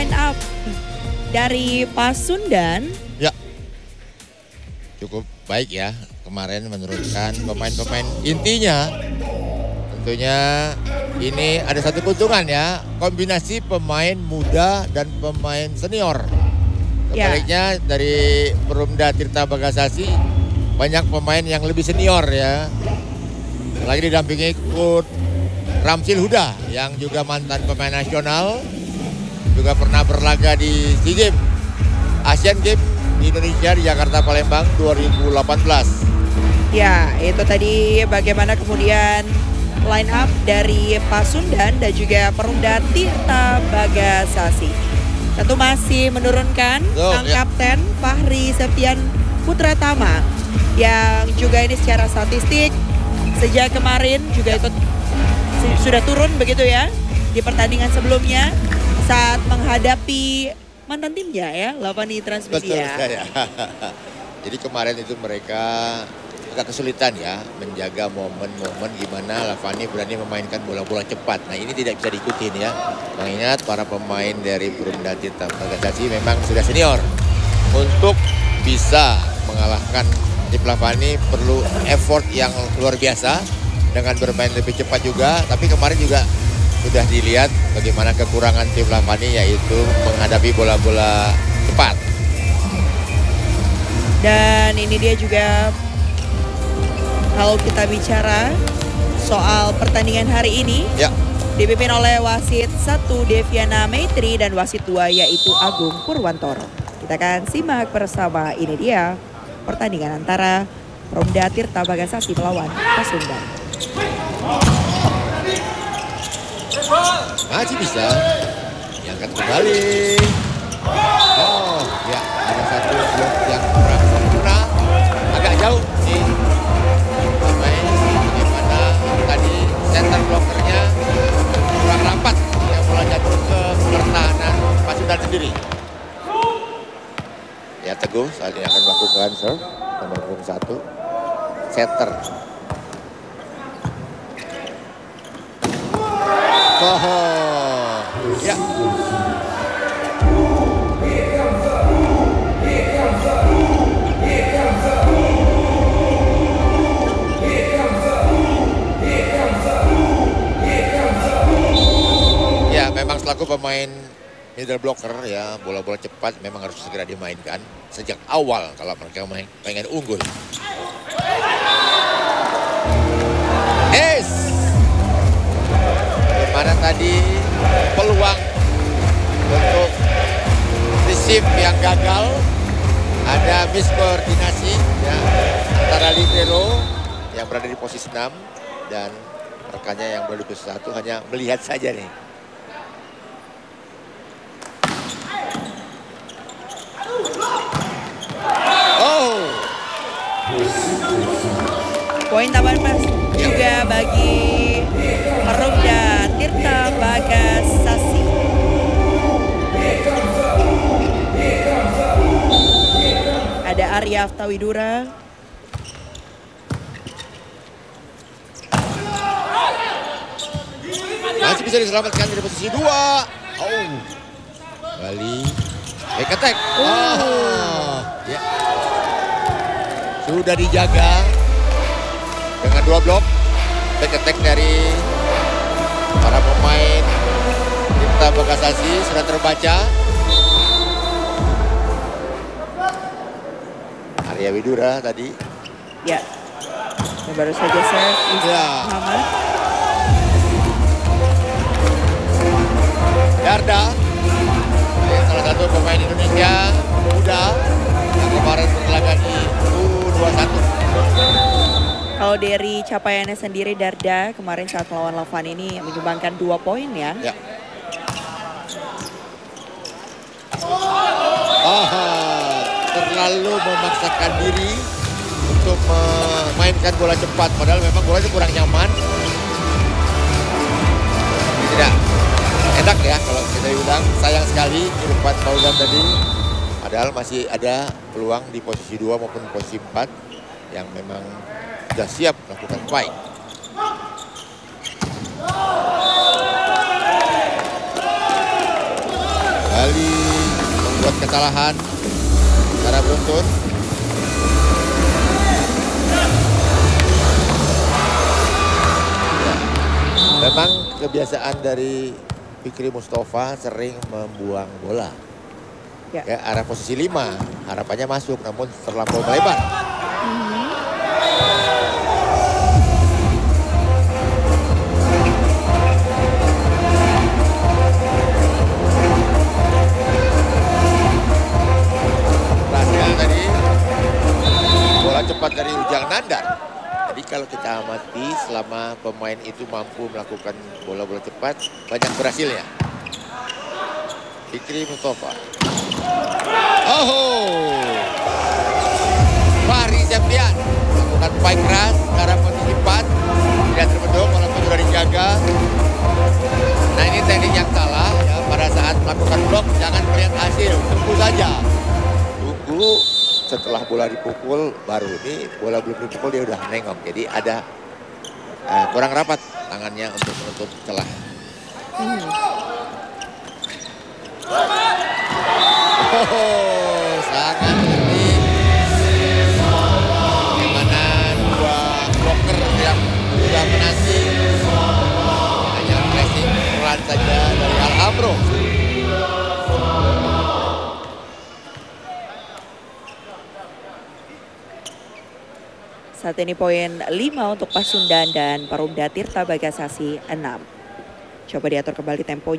line up dari Pasundan. Ya, cukup baik ya kemarin menurunkan pemain-pemain intinya. Tentunya ini ada satu keuntungan ya, kombinasi pemain muda dan pemain senior. Sebaliknya dari Perumda Tirta Bagasasi banyak pemain yang lebih senior ya. Lagi didampingi Coach Ramsil Huda yang juga mantan pemain nasional, juga pernah berlaga di SEA Games, Asian Games di Indonesia di Jakarta Palembang 2018. Ya, itu tadi bagaimana kemudian line up dari Pasundan dan juga Perumda Tirta Bagasasi. Tentu masih menurunkan sang kapten Fahri Septian Putratama yang juga ini secara statistik sejak kemarin juga ikut sudah turun begitu ya di pertandingan sebelumnya saat menghadapi mantan timnya ya, Lavani Transmedia. Betul saya. Jadi kemarin itu mereka agak kesulitan ya menjaga momen-momen gimana Lavani berani memainkan bola-bola cepat. Nah ini tidak bisa diikutin ya. Mengingat para pemain dari Perumda Tirta Bagasasi memang sudah senior. Untuk bisa mengalahkan tim Lavani perlu effort yang luar biasa dengan bermain lebih cepat juga. Tapi kemarin juga sudah dilihat bagaimana kekurangan tim Lavani yaitu menghadapi bola-bola cepat. Dan ini dia juga kalau kita bicara soal pertandingan hari ini, dipimpin oleh wasit 1 Deviana Maitri dan wasit 2 yaitu Agung Purwantoro. Kita akan simak bersama, ini dia pertandingan antara Perumda Tirta Bagasasi melawan Pasundan. Masih bisa diangkat kembali. Oh ya, ada satu blok yang kurang sempurna, agak jauh nih. Bagaimana tadi center blockernya kurang rapat, yang bola jatuh ke pertahanan Pasundan sendiri. Ya Teguh saat ini akan melakukan serve nomor 1 setter. Oh, ya. Ya, memang selaku pemain middle blocker ya, bola-bola cepat memang harus segera dimainkan sejak awal kalau mereka pengen unggul. Bagaimana tadi peluang untuk receive yang gagal, ada miskoordinasi ya, antara libero yang berada di posisi 6 dan rekannya yang berada di posisi 1 hanya melihat saja nih. Poin tambahan Mas juga bagi Perumda Tirta Bagasasi. Ada Arya Aftawidura. Masih bisa diselamatkan dari posisi 2. Kembali. Back attack. Ya. Sudah dijaga dengan 2 blok. Back attack dari para pemain Tirta Bagasasi sudah terbaca. Arya Widura tadi. Ya. Dan baru saja serve Muhammad. Yarda, salah satu pemain Indonesia muda yang kemarin berlaga di U21. Kalau dari capaiannya sendiri, Darda kemarin saat melawan Lavani ini menyumbangkan 2 poin ya. Terlalu memaksakan diri untuk memainkan bola cepat, padahal memang bola itu kurang nyaman. Tidak enak ya kalau kita bilang, sayang sekali di depan Paulan tadi. Padahal masih ada peluang di posisi 2 maupun posisi 4 yang memang sudah siap melakukan fight. Kali buat kesalahan secara beruntun. Memang kebiasaan dari Fikri Mustafa sering membuang bola Ya. ke arah posisi 5. Harapannya masuk, namun terlampau melebar. Berhasil tadi bola cepat dari Ujang Nandar. Jadi kalau kita amati selama pemain itu mampu melakukan bola-bola cepat, banyak berhasilnya. Fikri Mustafa. Oh, Fahri Septian melakukan spike keras ke arah posisi 4. Tidak terbendung walaupun sudah dijaga. Nah, ini teknik yang salah ya, pada saat melakukan blok jangan melihat hasil, tunggu saja. Tunggu setelah bola dipukul, baru ini bola belum dipukul dia udah nengok. Jadi ada kurang rapat tangannya untuk menutup celah. Oh, sangat penting. Bagaimana dua blocker yang sudah menanti hanya pressing pelan saja dari Al-Amro. Saat ini poin 5 untuk Pasundan dan Perumda Tirta Bagasasi 6. Coba diatur kembali temponya.